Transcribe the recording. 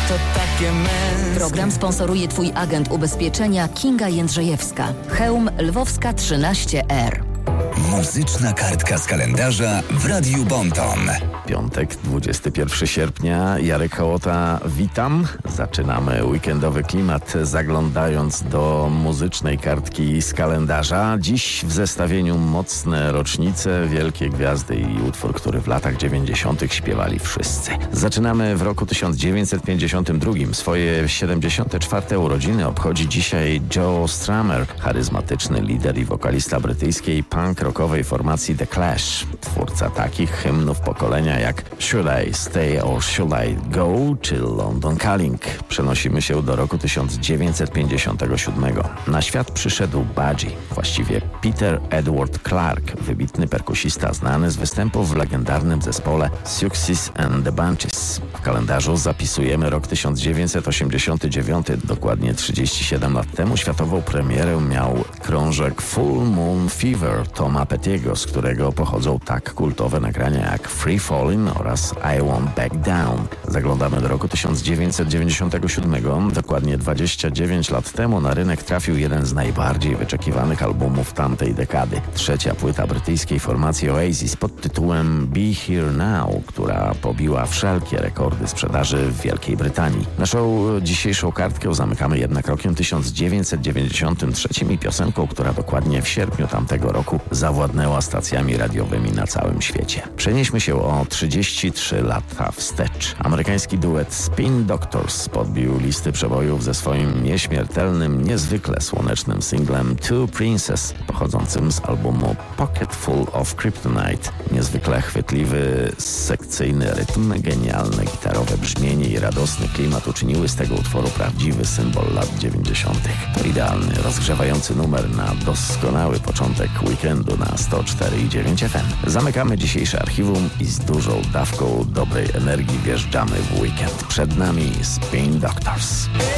to takie męskie. Program sponsoruje Twój agent ubezpieczenia Kinga Jędrzejewska. Chełm Lwowska 13R. Muzyczna kartka z kalendarza w Radiu Bonton. Piątek, 21 sierpnia. Jarek Hołota, witam. Zaczynamy weekendowy klimat, zaglądając do muzycznej kartki z kalendarza. Dziś w zestawieniu mocne rocznice, wielkie gwiazdy i utwór, który w latach 90. śpiewali wszyscy. Zaczynamy w roku 1952. Swoje 74. urodziny obchodzi dzisiaj Joe Strummer, charyzmatyczny lider i wokalista brytyjskiej punk rockowej formacji The Clash. Twórca takich hymnów pokolenia jak Should I Stay or Should I Go czy London Calling. Przenosimy się do roku 1957. Na świat przyszedł Budgie, właściwie Peter Edward Clark, wybitny perkusista znany z występów w legendarnym zespole Siouxsie and the Banshees. W kalendarzu zapisujemy rok 1989, dokładnie 37 lat temu światową premierę miał krążek Full Moon Fever Toma Pettiego, z którego pochodzą tak kultowe nagrania jak Free Fallin' oraz I Won't Back Down. Zaglądamy do roku 1997. Dokładnie 29 lat temu na rynek trafił jeden z najbardziej wyczekiwanych albumów tamtej dekady. Trzecia płyta brytyjskiej formacji Oasis pod tytułem Be Here Now, która pobiła wszelkie rekordy sprzedaży w Wielkiej Brytanii. Naszą dzisiejszą kartkę zamykamy jednak rokiem 1993 i piosenką, która dokładnie w sierpniu tamtego roku zawładnęła stacjami radiowymi na całym świecie. Przenieśmy się o 33 lata wstecz. Amerykański duet Spin Doctors podbił listy przebojów ze swoim nieśmiertelnym, niezwykle słonecznym singlem Two Princess, pochodzącym z albumu Pocket Full of Kryptonite. Niezwykle chwytliwy, sekcyjny rytm, genialne gitarowe brzmienie i radosny klimat uczyniły z tego utworu prawdziwy symbol lat 90. To idealny, rozgrzewający numer na doskonały początek weekendu na 104,9 FM. Zamykamy dzisiejsze archiwum i z dużą dawką dobrej energii wjeżdżamy w weekend. Przed nami Spin Doctors.